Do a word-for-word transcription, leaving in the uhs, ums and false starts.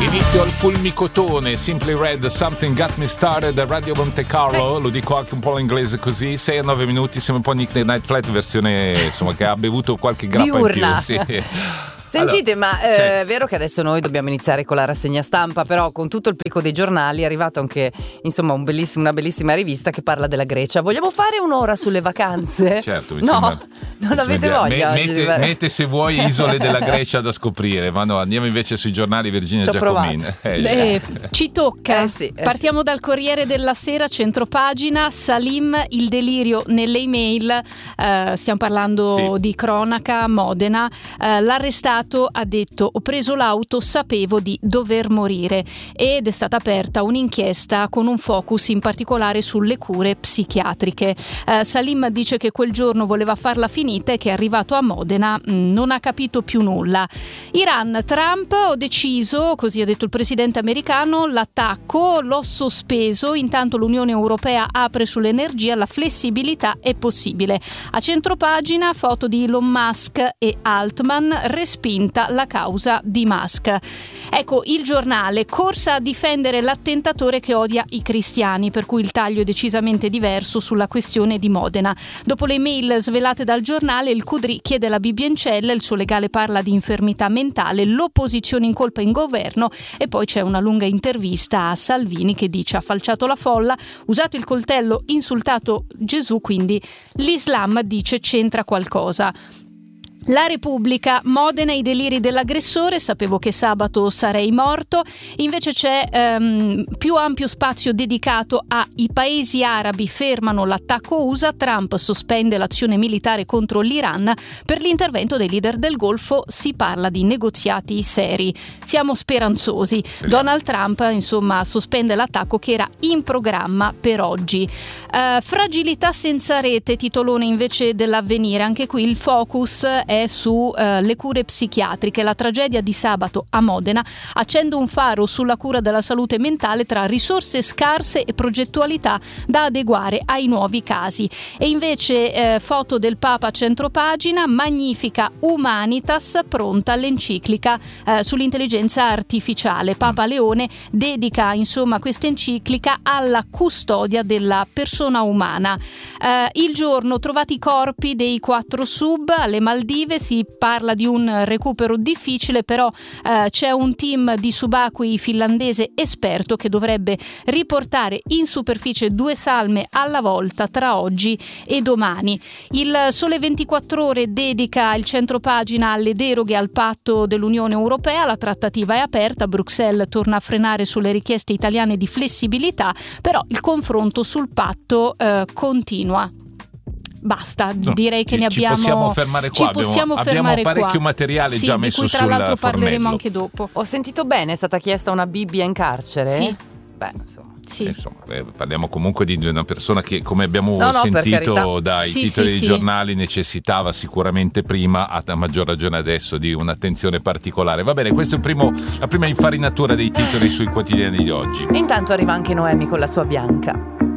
Inizio al fulmicotone, Simply Red, Something Got Me Started, Radio Monte Carlo, lo dico anche un po' in inglese così, sei a nove minuti, siamo un po' Nick Night Flight versione insomma che ha bevuto qualche grappa diurna. in più. Sì. Sentite, allora, ma eh, è vero che adesso noi dobbiamo iniziare con la rassegna stampa, però con tutto il picco dei giornali è arrivato anche insomma un bellissimo, una bellissima rivista che parla della Grecia. Vogliamo fare un'ora sulle vacanze? Certo, mi no, sembra, non avete voglia. Me, mette, fare... mette se vuoi isole della Grecia da scoprire, ma no, andiamo invece sui giornali. Virginia Giacomini. Eh, eh, ci tocca. Eh sì, eh Partiamo sì. dal Corriere della Sera, centropagina. Salim, il delirio nelle email. Uh, stiamo parlando sì. di cronaca, Modena. Uh, l'arrestato ha detto: ho preso l'auto, sapevo di dover morire, ed è stata aperta un'inchiesta con un focus in particolare sulle cure psichiatriche. Uh, Salim dice che quel giorno voleva farla finita e che è arrivato a Modena mh, non ha capito più nulla. Iran, Trump, ho deciso, così ha detto il presidente americano, l'attacco l'ho sospeso, intanto l'Unione Europea apre sull'energia, la flessibilità è possibile. A centropagina foto di Elon Musk e Altman, respinta la causa di Musk. Ecco, il giornale, corsa a difendere l'attentatore che odia i cristiani, per cui il taglio è decisamente diverso sulla questione di Modena. Dopo le email svelate dal giornale, il Cudri chiede la Bibbia in cella, il suo legale parla di infermità mentale, l'opposizione in colpa in governo, e poi c'è una lunga intervista a Salvini che dice: ha falciato la folla, usato il coltello, insultato Gesù, quindi l'Islam, dice, c'entra qualcosa. La Repubblica, Modena, i deliri dell'aggressore, sapevo che sabato sarei morto. Invece c'è ehm, più ampio spazio dedicato a i paesi arabi fermano l'attacco U S A, Trump sospende l'azione militare contro l'Iran, per l'intervento dei leader del Golfo si parla di negoziati seri. Siamo speranzosi. Donald Trump, insomma, sospende l'attacco che era in programma per oggi. Uh, fragilità senza rete, titolone invece dell'Avvenire, anche qui il focus è su eh, le cure psichiatriche. La tragedia di sabato a Modena accende un faro sulla cura della salute mentale tra risorse scarse e progettualità da adeguare ai nuovi casi. E invece eh, foto del Papa a centropagina, Magnifica Humanitas, pronta all'enciclica eh, sull'intelligenza artificiale. Papa Leone dedica insomma questa enciclica alla custodia della persona umana. Eh, il Giorno, trovati i corpi dei quattro sub alle Maldive. Si parla di un recupero difficile, però eh, c'è un team di subacquei finlandese esperto che dovrebbe riportare in superficie due salme alla volta tra oggi e domani. Il Sole ventiquattro Ore dedica il centropagina alle deroghe al patto dell'Unione Europea. La trattativa è aperta, Bruxelles torna a frenare sulle richieste italiane di flessibilità, però il confronto sul patto eh, continua. Basta, no, direi che ci, ne abbiamo. Ci possiamo fermare qua. Ci possiamo abbiamo, fermare abbiamo parecchio qua. materiale sì, già messo sul di cui tra l'altro parleremo fornello. anche dopo. Ho sentito bene, è stata chiesta una Bibbia in carcere? Sì. Beh, insomma. Sì. Eh, insomma, eh, parliamo comunque di una persona che, come abbiamo no, no, sentito dai sì, titoli sì, dei sì. giornali, necessitava sicuramente prima, a maggior ragione adesso, di un'attenzione particolare. Va bene, questo è il primo, la prima infarinatura dei titoli sui quotidiani di oggi. Intanto arriva anche Noemi con la sua bianca.